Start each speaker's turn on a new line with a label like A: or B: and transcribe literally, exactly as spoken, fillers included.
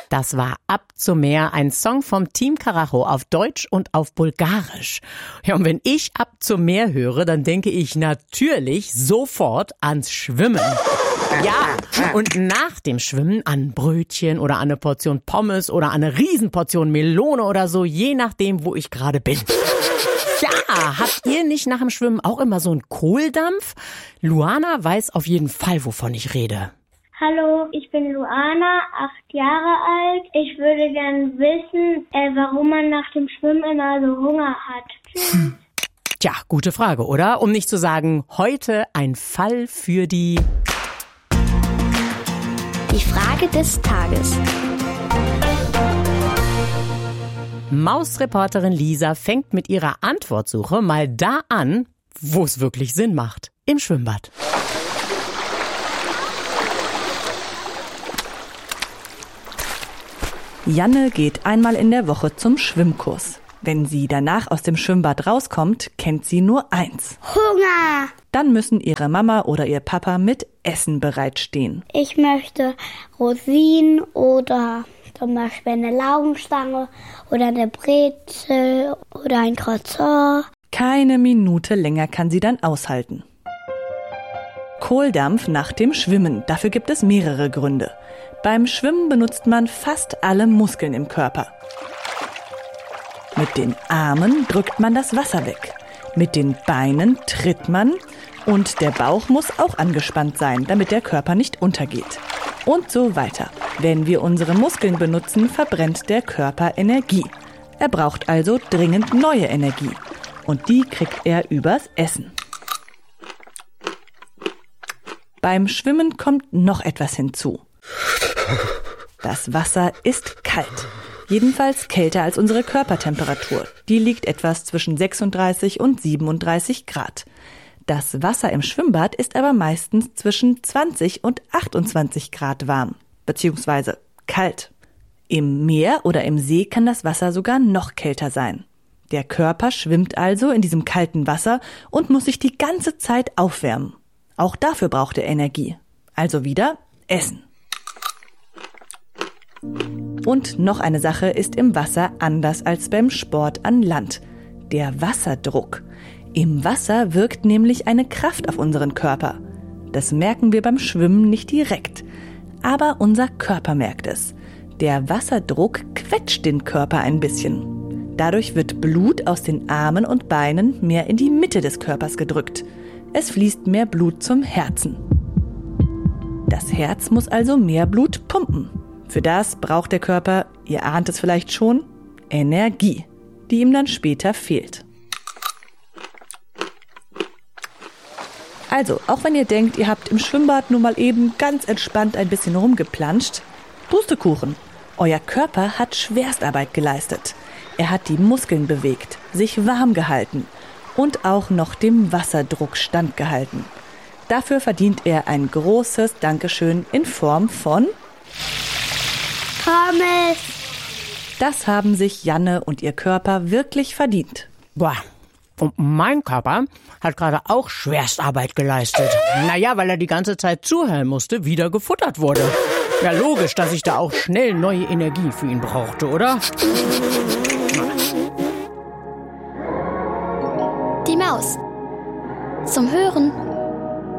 A: Das war Ab zum Meer, ein Song vom Team Karacho auf Deutsch und auf Bulgarisch. Ja, und wenn ich Ab zum Meer höre, dann denke ich natürlich sofort ans Schwimmen. Ja, und nach dem Schwimmen an Brötchen oder an eine Portion Pommes oder an eine Riesenportion Melone oder so, je nachdem, wo ich gerade bin. Ja, habt ihr nicht nach dem Schwimmen auch immer so einen Kohldampf? Luana weiß auf jeden Fall, wovon ich rede.
B: Hallo, ich bin Luana, acht Jahre alt. Ich würde gern wissen, äh, warum man nach dem Schwimmen immer so Hunger hat. Tschüss.
A: Tja, gute Frage, oder? Um nicht zu sagen, heute ein Fall für die...
C: Die Frage des Tages.
A: Mausreporterin Lisa fängt mit ihrer Antwortsuche mal da an, wo es wirklich Sinn macht. Im Schwimmbad.
D: Janne geht einmal in der Woche zum Schwimmkurs. Wenn sie danach aus dem Schwimmbad rauskommt, kennt sie nur eins.
B: Hunger!
D: Dann müssen ihre Mama oder ihr Papa mit Essen bereitstehen.
B: Ich möchte Rosinen oder zum Beispiel eine Laugenstange oder eine Brezel oder ein Croissant.
D: Keine Minute länger kann sie dann aushalten. Kohldampf nach dem Schwimmen. Dafür gibt es mehrere Gründe. Beim Schwimmen benutzt man fast alle Muskeln im Körper. Mit den Armen drückt man das Wasser weg. Mit den Beinen tritt man und der Bauch muss auch angespannt sein, damit der Körper nicht untergeht. Und so weiter. Wenn wir unsere Muskeln benutzen, verbrennt der Körper Energie. Er braucht also dringend neue Energie. Und die kriegt er übers Essen. Beim Schwimmen kommt noch etwas hinzu. Das Wasser ist kalt. Jedenfalls kälter als unsere Körpertemperatur. Die liegt etwas zwischen sechsunddreißig und siebenunddreißig Grad. Das Wasser im Schwimmbad ist aber meistens zwischen zwanzig und achtundzwanzig Grad warm, beziehungsweise kalt. Im Meer oder im See kann das Wasser sogar noch kälter sein. Der Körper schwimmt also in diesem kalten Wasser und muss sich die ganze Zeit aufwärmen. Auch dafür braucht er Energie. Also wieder Essen. Und noch eine Sache ist im Wasser anders als beim Sport an Land. Der Wasserdruck. Im Wasser wirkt nämlich eine Kraft auf unseren Körper. Das merken wir beim Schwimmen nicht direkt. Aber unser Körper merkt es. Der Wasserdruck quetscht den Körper ein bisschen. Dadurch wird Blut aus den Armen und Beinen mehr in die Mitte des Körpers gedrückt. Es fließt mehr Blut zum Herzen. Das Herz muss also mehr Blut pumpen. Für das braucht der Körper, ihr ahnt es vielleicht schon, Energie, die ihm dann später fehlt. Also, auch wenn ihr denkt, ihr habt im Schwimmbad nur mal eben ganz entspannt ein bisschen rumgeplanscht, Pustekuchen. Euer Körper hat Schwerstarbeit geleistet. Er hat die Muskeln bewegt, sich warm gehalten und auch noch dem Wasserdruck standgehalten. Dafür verdient er ein großes Dankeschön in Form von
B: Pommes.
D: Das haben sich Janne und ihr Körper wirklich verdient.
A: Boah, und mein Körper hat gerade auch Schwerstarbeit geleistet. Naja, weil er die ganze Zeit zuhören musste, wie der gefuttert wurde. Ja, logisch, dass ich da auch schnell neue Energie für ihn brauchte, oder?
C: Die Maus. Zum Hören